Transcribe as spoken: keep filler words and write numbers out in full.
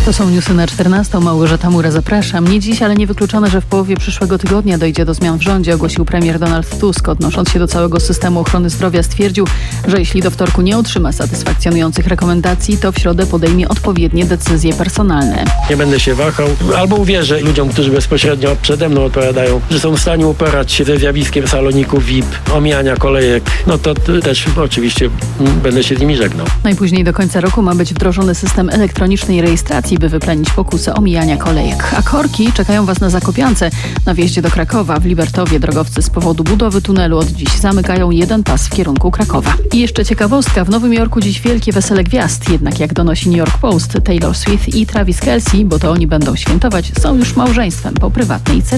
To są newsy na czternastą. Małgorzata Mura, zapraszam. Nie dziś, ale niewykluczone, że w połowie przyszłego tygodnia dojdzie do zmian w rządzie, ogłosił premier Donald Tusk. Odnosząc się do całego systemu ochrony zdrowia, stwierdził, że jeśli do wtorku nie otrzyma satysfakcjonujących rekomendacji, to w środę podejmie odpowiednie decyzje personalne. Nie będę się wahał, albo uwierzę ludziom, którzy bezpośrednio przede mną odpowiadają, że są w stanie uporać się ze zjawiskiem saloników V I P, omijania kolejek. No to też oczywiście będę się z nimi żegnał. Najpóźniej do końca roku ma być wdrożony system elektronicznej rejestracji, by wyplenić pokusę omijania kolejek. A korki czekają Was na Zakopiance. Na wjeździe do Krakowa w Libertowie drogowcy z powodu budowy tunelu od dziś zamykają jeden pas w kierunku Krakowa. I jeszcze ciekawostka, w Nowym Jorku dziś wielkie wesele gwiazd. Jednak jak donosi New York Post, Taylor Swift i Travis Kelce, bo to oni będą świętować, są już małżeństwem po prywatnej ceremonii.